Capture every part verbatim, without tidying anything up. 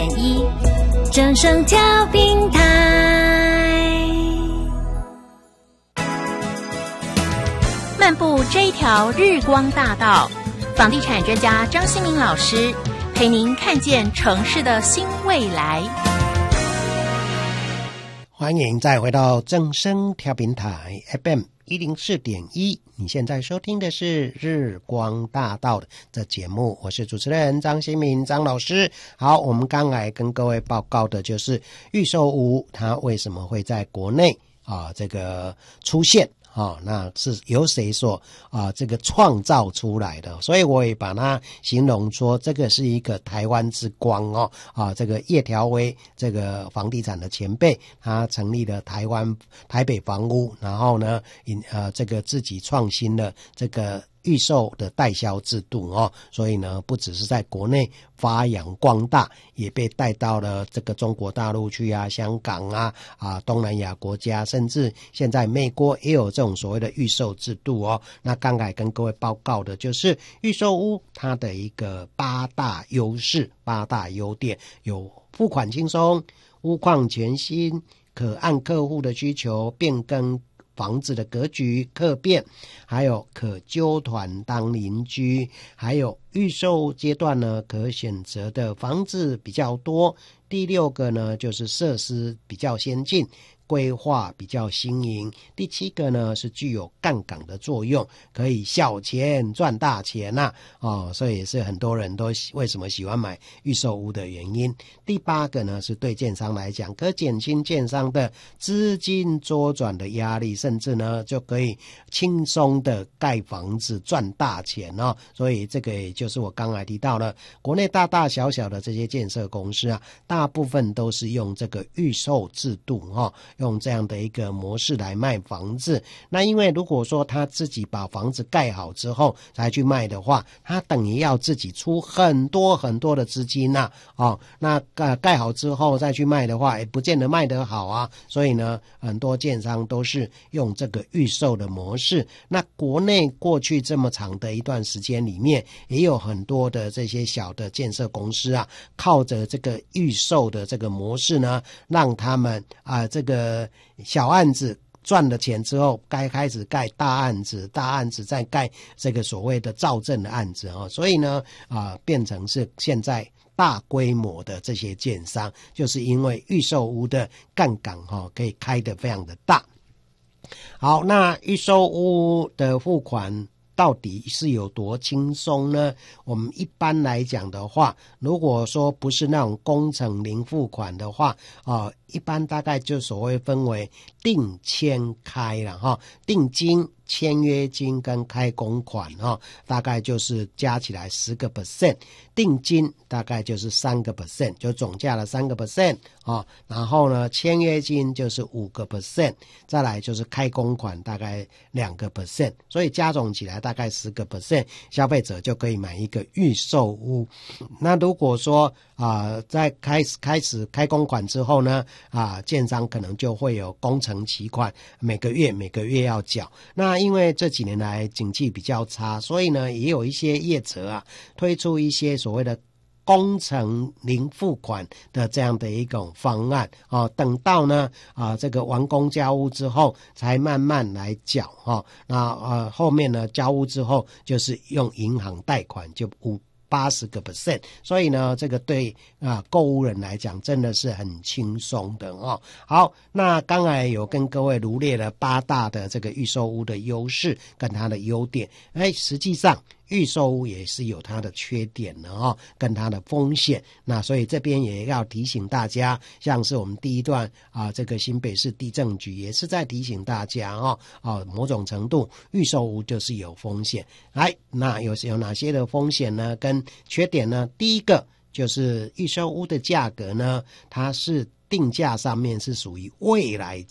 点一，正声调频台。漫步这一条日光大道，房地产专家张新民老师陪您看见城市的新未来。 欢迎再回到正声调频台 F M 一零四点一，你现在收听的是日光大道的节目，我是主持人张新民张老师。好，我们刚来跟各位报告的就是预售屋它为什么会在国内啊这个出现。哦，那是由谁所啊这个创造出来的？所以我也把它形容说，这个是一个台湾之光哦。啊，这个叶条威这个房地产的前辈，他成立了台湾台北房屋，然后呢，引呃这个自己创新了这个预售的代销制度哦，所以呢，不只是在国内发扬光大，也被带到了这个中国大陆去啊、香港啊、啊东南亚国家，甚至现在美国也有这种所谓的预售制度哦。那刚才跟各位报告的就是预售屋它的一个八大优势、八大优点，有付款轻松、屋况全新，可按客户的需求变更房子的格局客变，还有可揪团当邻居，还有预售阶段呢可选择的房子比较多。第六个呢就是设施比较先进，规划比较新颖。第七个呢是具有杠杆的作用，可以小钱赚大钱呐、啊、哦，所以也是很多人都为什么喜欢买预售屋的原因。第八个呢是对建商来讲，可减轻建商的资金周转的压力，甚至呢就可以轻松的盖房子赚大钱哦。所以这个也就是我刚才提到了，国内大大小小的这些建设公司啊，大部分都是用这个预售制度哦，用这样的一个模式来卖房子。那因为如果说他自己把房子盖好之后才去卖的话，他等于要自己出很多很多的资金呐、啊，哦，那盖盖好之后再去卖的话，也不见得卖得好啊。所以呢，很多建商都是用这个预售的模式。那国内过去这么长的一段时间里面，也有很多的这些小的建设公司啊，靠着这个预售的这个模式呢，让他们啊、呃、这个小案子赚了钱之后，该开始盖大案子，大案子再盖这个所谓的造证的案子哦。所以呢啊、呃、变成是现在大规模的这些建商，就是因为预售屋的杠杆哈可以开得非常的大。好，那预售屋的付款到底是有多轻松呢？我们一般来讲的话，如果说不是那种工程零付款的话啊、呃，一般大概就所谓分为定签开了哈，定金、签约金跟开工款哈，大概就是加起来十个 percent， 定金大概就是三个 percent， 就总价的三个 percent 啊，然后呢，签约金就是五个 percent， 再来就是开工款大概两个 percent， 所以加总起来大概十个 percent， 消费者就可以买一个预售屋。那如果说啊、呃，在开始开始开工款之后呢，啊，建商可能就会有工程期款，每个月每个月要缴。那因为这几年来景气比较差，所以呢，也有一些业者啊推出一些所谓的工程零付款的这样的一种方案哦，等到呢啊这个完工交屋之后才慢慢来缴哦。那呃后面呢交屋之后就是用银行贷款，就五八十个 percent， 所以呢，这个对啊购屋人来讲真的是很轻松的哦。好，那刚才有跟各位罗列了八大的这个预售屋的优势跟它的优点，哎，实际上预售屋也是有它的缺点的哦，跟它的风险。那所以这边也要提醒大家，像是我们第一段啊，这个新北市地政局也是在提醒大家哦，哦，某种程度预售屋就是有风险。来，那有有哪些的风险呢？跟缺点呢？第一个就是预售屋的价格呢，它是定价上面是属于未来价。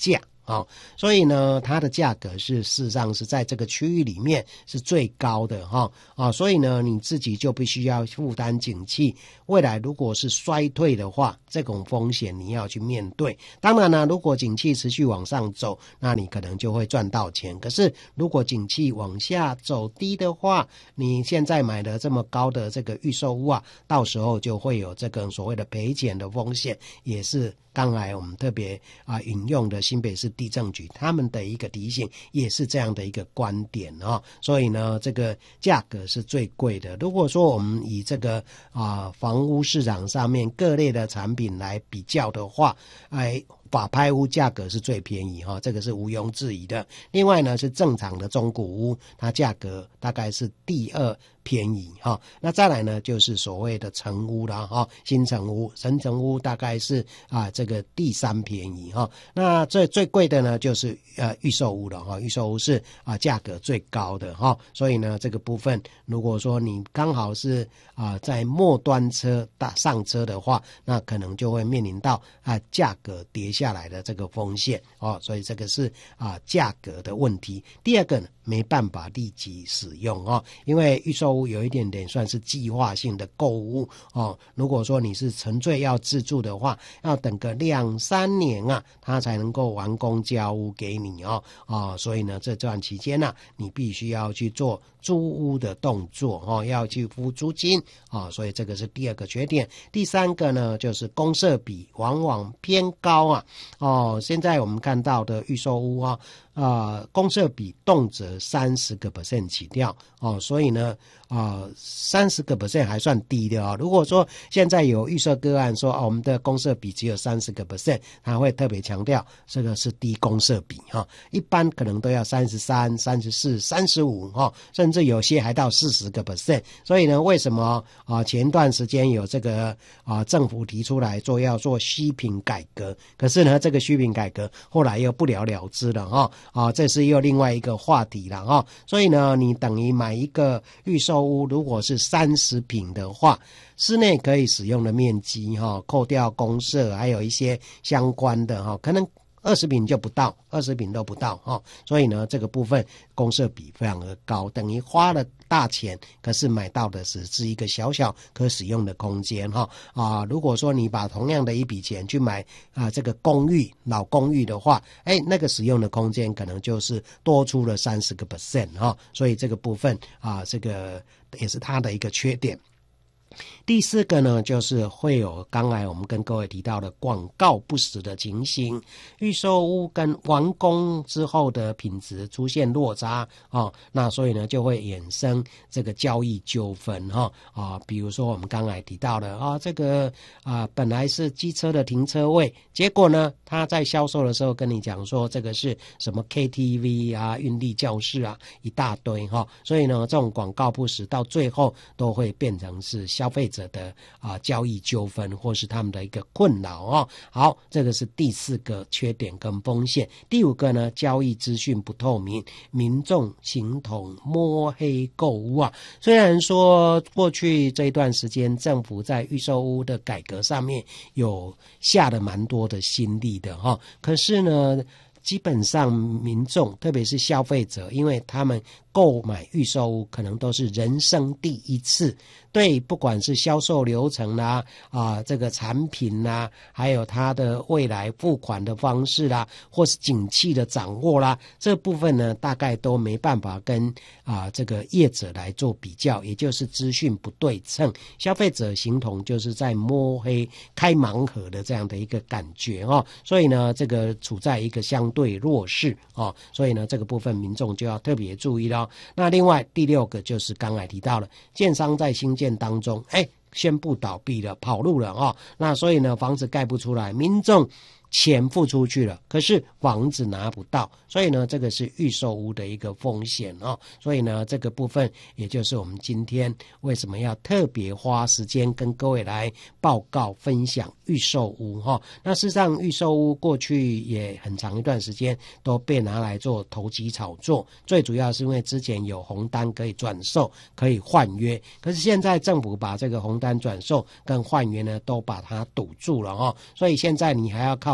哦，所以呢，它的价格是事实上是在这个区域里面是最高的哈啊、哦，所以呢，你自己就必须要负担景气，未来如果是衰退的话，这种风险你要去面对。当然呢，如果景气持续往上走，那你可能就会赚到钱。可是如果景气往下走低的话，你现在买的这么高的这个预售屋啊，到时候就会有这个所谓的赔钱的风险，也是刚才我们特别啊引用的新北市地政局他们的一个提醒，也是这样的一个观点哦。所以呢，这个价格是最贵的。如果说我们以这个啊房屋市场上面各类的产品来比较的话，哎。法拍屋价格是最便宜哈，这个是毋庸置疑的。另外呢，是正常的中古屋，它价格大概是第二便宜哈。那再来呢，就是所谓的成屋啦哈，新成屋、新成屋大概是啊这个第三便宜哈。那最最贵的呢，就是呃预售屋了哈，预售屋是啊价格最高的哈。所以呢，这个部分如果说你刚好是啊在末端车打上车的话，那可能就会面临到啊价格跌下来的这个风险哦。所以这个是啊价格的问题。第二个呢，没办法立即使用哦，因为预售屋有一点点算是计划性的购物哦。如果说你是纯粹要自住的话，要等个两三年啊，它才能够完工交屋给你哦哦。所以呢，这段期间呢、啊，你必须要去做租屋的动作哦，要去付租金啊、哦，所以这个是第二个缺点。第三个呢，就是公设比往往偏高啊哦。现在我们看到的预售屋啊。呃，公设比动辄三十个 percent 起跳哦，所以呢，啊、呃，三十个 percent 还算低的哦。如果说现在有预设个案说，哦，我们的公设比只有三十个 percent， 他会特别强调这个是低公设比哈、哦，一般可能都要三十三、三十四、三十五哈，甚至有些还到四十个 percent。所以呢，为什么啊？前段时间有这个啊，政府提出来做要做虚坪改革，可是呢，这个虚坪改革后来又不了了之了哈。啊，这是又另外一个话题了哈、哦。所以呢，你等于买一个预售屋，如果是三十坪的话，室内可以使用的面积哈、哦，扣掉公设，还有一些相关的哈、哦，可能二十坪就不到，二十坪都不到哈、哦。所以呢，这个部分公设比非常的高，等于花了大钱，可是买到的只是一个小小可使用的空间哈啊！如果说你把同样的一笔钱去买啊这个公寓老公寓的话，哎，那个使用的空间可能就是多出了三十个 percent 哈，所以这个部分啊，这个也是它的一个缺点。第四个呢，就是会有刚才我们跟各位提到的广告不实的情形，预售屋跟完工之后的品质出现落差哦，那所以呢就会衍生这个交易纠纷哈啊，比如说我们刚才提到的啊，这个啊本来是机车的停车位，结果呢他在销售的时候跟你讲说这个是什么 K T V 啊、运力教室啊一大堆哈，所以呢这种广告不实到最后都会变成是消费者的啊交易纠纷或是他们的一个困扰哦。好，这个是第四个缺点跟风险。第五个呢，交易资讯不透明，民众形同摸黑购屋啊。虽然说过去这一段时间政府在预售屋的改革上面有下了蛮多的心力的哈、哦，可是呢基本上民众特别是消费者，因为他们购买预售屋可能都是人生第一次，对不管是销售流程啦啊这个产品啦，还有它的未来付款的方式啦，或是景气的掌握啦，这部分呢大概都没办法跟啊这个业者来做比较，也就是资讯不对称，消费者形同就是在摸黑开盲盒的这样的一个感觉哦，所以呢这个处在一个相对弱势哦，所以呢这个部分民众就要特别注意了。那另外第六个就是刚才提到了，建商在兴建当中，哎，宣布倒闭了，跑路了哦，那所以呢房子盖不出来，民众钱付出去了，可是房子拿不到，所以呢这个是预售屋的一个风险哦。所以呢这个部分也就是我们今天为什么要特别花时间跟各位来报告分享预售屋哈、哦。那事实上预售屋过去也很长一段时间都被拿来做投机炒作，最主要是因为之前有红单可以转售可以换约，可是现在政府把这个红单转售跟换约呢都把它堵住了哦，所以现在你还要靠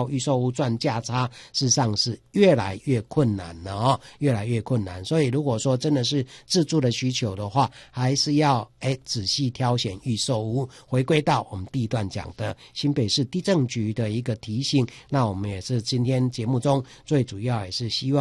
要预售屋赚价差，事实上是越来越困难了哦，越来越困难。所以如果说真的是自住的需求的话，还是要哎仔细挑选预售屋。回归到我们第一段讲的新北市地政局的一个提醒，那我们也是今天节目中最主要也是希望